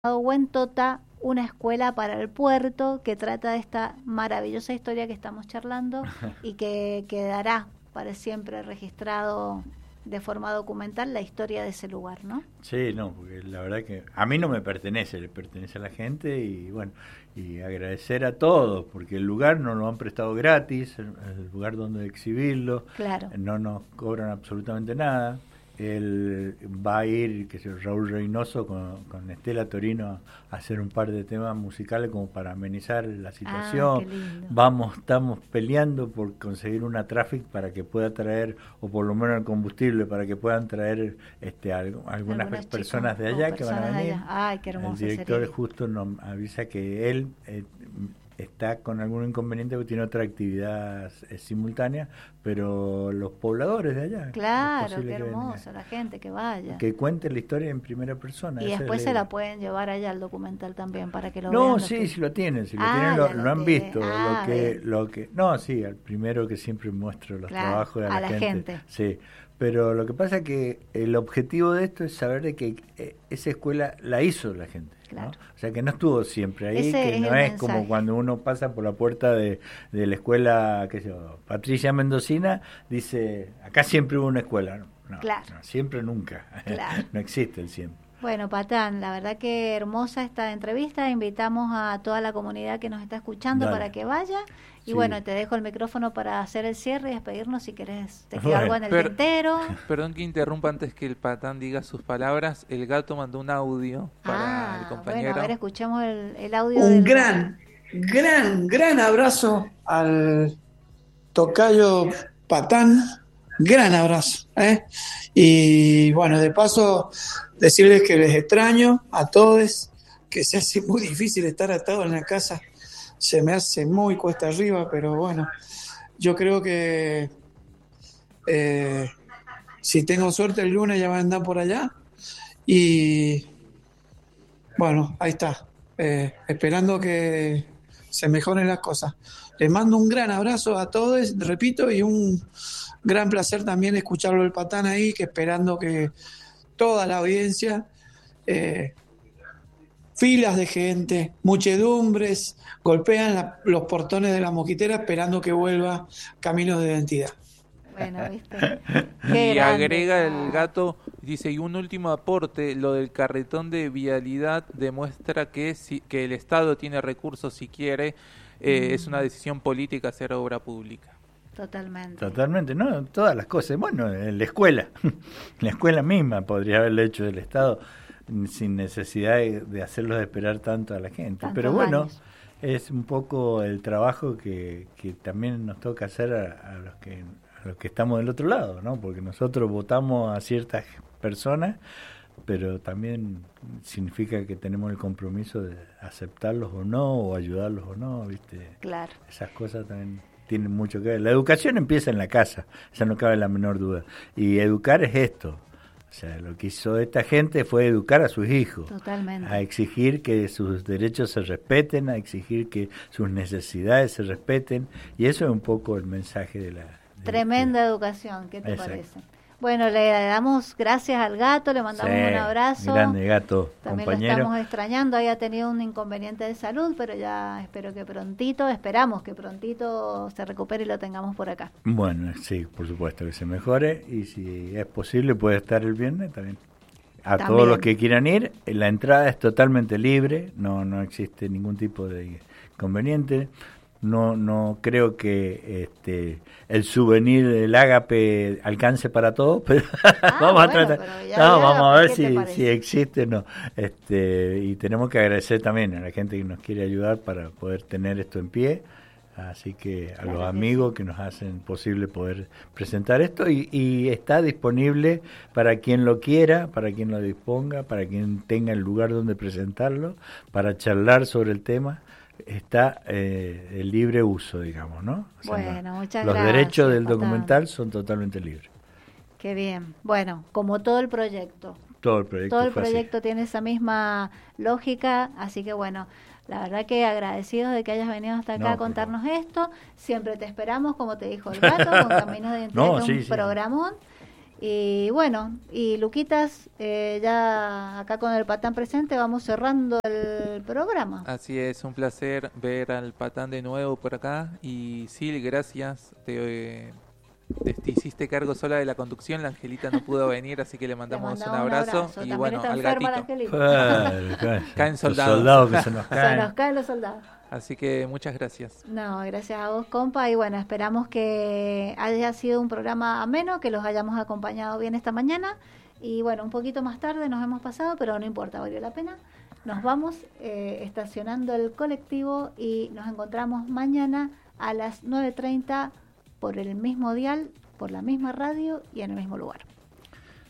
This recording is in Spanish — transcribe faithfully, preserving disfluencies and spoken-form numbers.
Huentota, una escuela para el puerto, que trata de esta maravillosa historia que estamos charlando y que quedará para siempre registrado de forma documental la historia de ese lugar, ¿no? Sí, no, porque la verdad que a mí no me pertenece, le pertenece a la gente y bueno, y agradecer a todos, porque el lugar nos lo han prestado gratis, el, el lugar donde exhibirlo, claro. No nos cobran absolutamente nada. Él va a ir, que es Raúl Reynoso, con, con Estela Torino a hacer un par de temas musicales como para amenizar la situación. Ah, Vamos, estamos peleando por conseguir una traffic para que pueda traer, o por lo menos el combustible, para que puedan traer este algo, algunas Algunos personas de allá que van a venir. Ay, qué hermoso. El director justo nos avisa que él eh, está con algún inconveniente porque tiene otra actividad eh, simultánea, pero los pobladores de allá. Claro, qué hermoso, la gente que vaya. Que cuente la historia en primera persona. Y después se la pueden llevar allá al documental también para que lo no, vean. No, sí, que... si lo tienen, si lo ah, tienen, lo, lo, lo han que... visto. Ah, lo que, lo que, no, sí, al primero que siempre muestro los claro, trabajos de la, a la gente. gente. Sí. Pero lo que pasa es que el objetivo de esto es saber de que eh, esa escuela la hizo la gente, claro. ¿no? O sea, que no estuvo siempre ahí, Ese que es no es mensaje. Como cuando uno pasa por la puerta de, de la escuela, qué sé yo, Patricia Mendocina, dice, acá siempre hubo una escuela. No, no, claro. no siempre nunca, claro. No existe el siempre. Bueno, Patán, la verdad que hermosa esta entrevista. Invitamos a toda la comunidad que nos está escuchando Dale. para que vaya. Y sí. bueno, te dejo el micrófono para hacer el cierre y despedirnos si querés. Te queda bueno. algo en el per, tintero. Perdón que interrumpa antes que el Patán diga sus palabras. El gato mandó un audio para ah, el compañero. Bueno, a ver, escuchemos el, el audio. Un del... gran, gran, gran abrazo al tocayo Patán. Gran abrazo. ¿eh? Y bueno, de paso, decirles que les extraño a todos, que se hace muy difícil estar atado en la casa. Se me hace muy cuesta arriba, pero bueno, yo creo que eh, si tengo suerte el lunes ya van a andar por allá. Y bueno, ahí está. Eh, esperando que se mejoren las cosas. Les mando un gran abrazo a todos, repito, y un gran placer también escucharlo el Patán ahí, que esperando que toda la audiencia, eh, filas de gente, muchedumbres, golpean la, los portones de la mosquitera esperando que vuelva Caminos de Identidad. Bueno, ¿viste? Y agrega el gato, dice, y un último aporte, lo del carretón de vialidad demuestra que, si, que el Estado tiene recursos si quiere, eh, mm. es una decisión política hacer obra pública. Totalmente. Totalmente, no, todas las cosas. Bueno, en la escuela, la escuela misma podría haberlo hecho del Estado sin necesidad de, de hacerlos esperar tanto a la gente. Tantos Pero bueno, años. Es un poco el trabajo que, que también nos toca hacer a, a los que a los que estamos del otro lado, ¿no? Porque nosotros votamos a ciertas personas, pero también significa que tenemos el compromiso de aceptarlos o no, o ayudarlos o no, ¿viste? Claro. Esas cosas también tienen mucho que ver. La educación empieza en la casa, esa no cabe la menor duda. Y educar es esto. O sea, lo que hizo esta gente fue educar a sus hijos. Totalmente. A exigir que sus derechos se respeten, a exigir que sus necesidades se respeten. Y eso es un poco el mensaje de la... De Tremenda de... educación, ¿qué te Exacto. parece? Bueno, le damos gracias al gato, le mandamos sí, un abrazo. Grande gato, También compañero. lo estamos extrañando, había tenido un inconveniente de salud, pero ya espero que prontito, esperamos que prontito se recupere y lo tengamos por acá. Bueno, sí, por supuesto que se mejore y si es posible puede estar el viernes también. A también. Todos los que quieran ir, la entrada es totalmente libre, no no existe ningún tipo de inconveniente. No no creo que este el souvenir del ágape alcance para todos, pero ah, vamos bueno, a tratar. No, vamos a ver si, si existe o no. Este, y tenemos que agradecer también a la gente que nos quiere ayudar para poder tener esto en pie. Así que a claro los amigos que, sí. que nos hacen posible poder presentar esto y, y está disponible para quien lo quiera, para quien lo disponga, para quien tenga el lugar donde presentarlo, para charlar sobre el tema. Está eh, el libre uso, digamos, ¿no? O sea, bueno, no, muchas los gracias. Los derechos del Patán. documental son totalmente libres. Qué bien. Bueno, como todo el proyecto. Todo el proyecto. Todo el fue proyecto así. tiene esa misma lógica, así que bueno, la verdad que agradecidos de que hayas venido hasta acá no, a contarnos pero... esto. Siempre te esperamos, como te dijo el gato, con Caminos de Identidad, no, que es sí, un sí. programón. Y bueno, y Luquitas, eh, ya acá con el Patán presente, vamos cerrando el programa. Así es, un placer ver al Patán de nuevo por acá. Y Sil, gracias. Te, te, te hiciste cargo sola de la conducción. La Angelita no pudo venir, así que le mandamos, le mandamos un abrazo. Un abrazo. Y también bueno, al gatito. Claro, caen soldados. soldados que se nos caen. Se nos caen los soldados. Así que muchas gracias. No, gracias a vos, compa. Y bueno, esperamos que haya sido un programa ameno, que los hayamos acompañado bien esta mañana. Y bueno, un poquito más tarde nos hemos pasado, pero no importa, valió la pena. Nos vamos eh, estacionando el colectivo y nos encontramos mañana a las nueve treinta por el mismo dial, por la misma radio y en el mismo lugar.